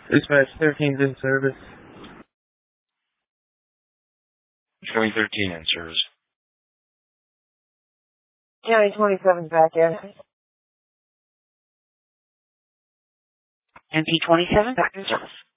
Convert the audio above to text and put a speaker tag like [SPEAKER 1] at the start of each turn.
[SPEAKER 1] Dispatch 13's in service.
[SPEAKER 2] Showing 13 in service.
[SPEAKER 3] County 27's back in.
[SPEAKER 4] MP 27 back in service.